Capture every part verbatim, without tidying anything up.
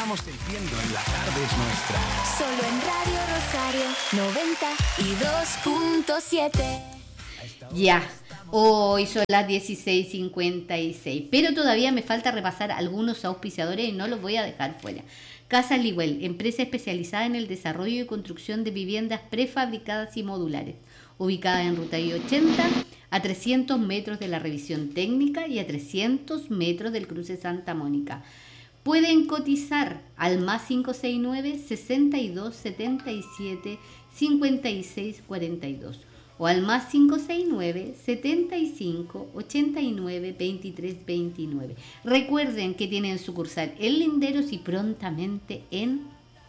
estamos sintiendo en la tarde es nuestra. Solo en Radio Rosario noventa y dos punto siete. Ya, hoy son las dieciséis cincuenta y seis, pero todavía me falta repasar algunos auspiciadores y no los voy a dejar fuera. Casa Liguel, empresa especializada en el desarrollo y construcción de viviendas prefabricadas y modulares, ubicada en Ruta I ochenta, a trescientos metros de la revisión técnica y a trescientos metros del cruce Santa Mónica. Pueden cotizar al más cinco seis nueve, sesenta y dos, setenta y siete, cincuenta y seis cuarenta y dos o al más cinco seis nueve, setenta y cinco, ochenta y nueve, veintitrés veintinueve. Recuerden que tienen sucursal en Linderos y prontamente en...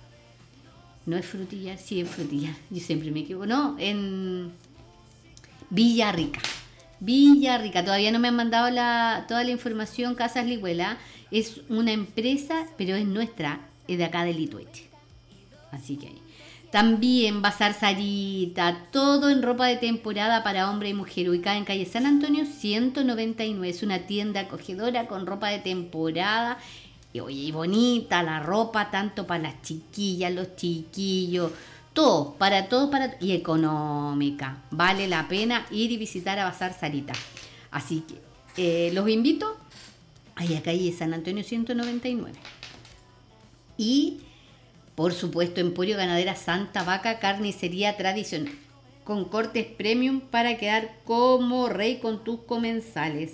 No es Frutillar, sí es Frutillar, yo siempre me equivoco, no, en Villarrica. Villarrica, todavía no me han mandado la, toda la información. Casas Ligüela es una empresa, pero es nuestra, es de acá de Litueche. Así que ahí. También Bazar Sarita, todo en ropa de temporada para hombre y mujer, ubicada en calle San Antonio ciento noventa y nueve. Es una tienda acogedora con ropa de temporada. Y oye, y bonita la ropa, tanto para las chiquillas, los chiquillos, todo, para todo, para y económica. Vale la pena ir y visitar a Bazar Sarita. Así que eh, los invito a la calle San Antonio ciento noventa y nueve. Y por supuesto, Emporio Ganadera Santa Vaca, carnicería tradicional, con cortes premium para quedar como rey con tus comensales.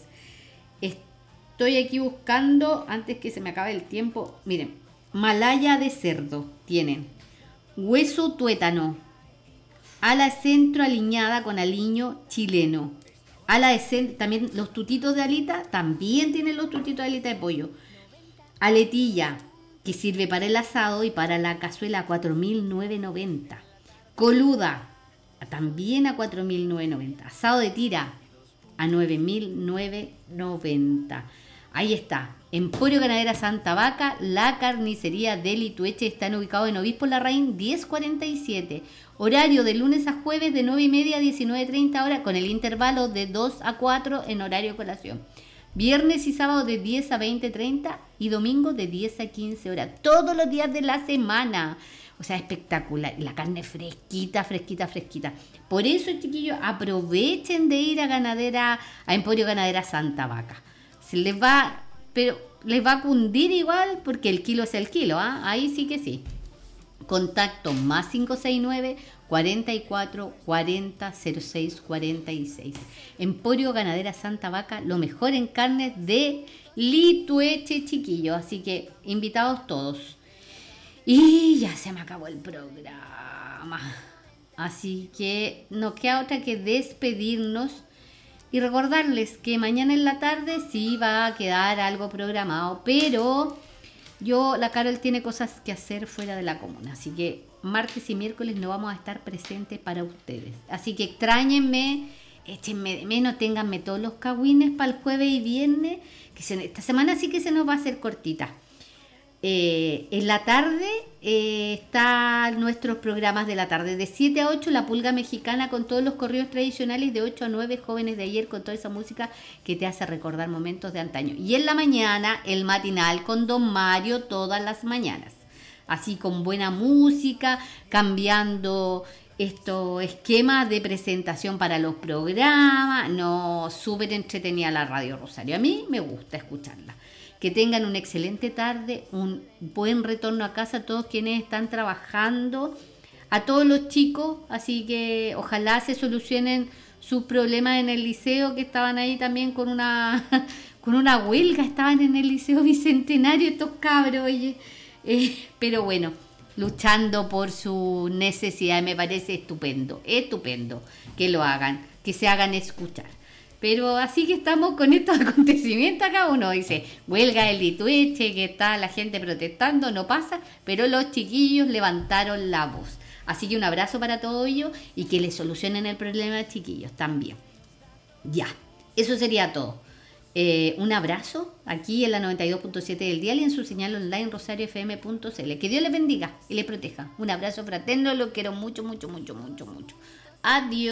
Estoy aquí buscando, antes que se me acabe el tiempo, miren, malaya de cerdo tienen, hueso tuétano, ala centro aliñada con aliño chileno, ala de centro, también los tutitos de alita, también tienen los tutitos de alita de pollo, aletilla, que sirve para el asado y para la cazuela a cuatro mil novecientos noventa. Coluda, también a cuatro mil novecientos noventa. Asado de tira, a nueve mil novecientos noventa. Ahí está. Emporio Ganadera Santa Vaca, la carnicería de Litueche. Están ubicados en Obispo Larraín diez cuarenta y siete. Horario de lunes a jueves de nueve y media a diecinueve treinta horas, con el intervalo de dos a cuatro en horario de colación. Viernes y sábado de diez a veinte treinta y domingo de diez a quince horas. Todos los días de la semana. O sea, espectacular. La carne fresquita, fresquita, fresquita. Por eso, chiquillos, aprovechen de ir a Ganadera, a Emporio Ganadera Santa Vaca. Se les va, pero les va a cundir igual porque el kilo es el kilo, ¿ah? Ahí sí que sí. Contacto más cinco seis nueve, cuarenta y cuatro, cuarenta, cero seis cuarenta y seis. Emporio Ganadera Santa Vaca, lo mejor en carnes de Litueche, chiquillos. Así que invitados todos. Y ya se me acabó el programa. Así que no queda otra que despedirnos y recordarles que mañana en la tarde sí va a quedar algo programado, pero yo, la Carol tiene cosas que hacer fuera de la comuna, así que martes y miércoles no vamos a estar presentes para ustedes. Así que extrañenme, échenme de menos, ténganme todos los cagüines para el jueves y viernes, que se, esta semana sí que se nos va a hacer cortita. Eh, en la tarde eh, están nuestros programas de la tarde, de siete a ocho La Pulga Mexicana con todos los corridos tradicionales, de ocho a nueve Jóvenes de Ayer con toda esa música que te hace recordar momentos de antaño, y en la mañana el matinal con Don Mario todas las mañanas, así con buena música, cambiando estos esquemas de presentación para los programas. No, súper entretenida la Radio Rosario, a mí me gusta escucharla. Que tengan una excelente tarde, un buen retorno a casa a todos quienes están trabajando, a todos los chicos, así que ojalá se solucionen sus problemas en el liceo, que estaban ahí también con una con una huelga, estaban en el Liceo Bicentenario estos cabros, oye, eh, pero bueno, luchando por su necesidad, me parece estupendo, estupendo que lo hagan, que se hagan escuchar. Pero así que estamos con estos acontecimientos acá, uno dice, huelga el Litueche, que está la gente protestando, no pasa, pero los chiquillos levantaron la voz. Así que un abrazo para todos ellos y que les solucionen el problema, chiquillos, también. Ya, eso sería todo. Eh, un abrazo aquí en la noventa y dos punto siete del dial y en su señal online rosario f m punto c l. Que Dios les bendiga y les proteja. Un abrazo fraterno, lo quiero mucho, mucho, mucho, mucho, mucho. Adiós.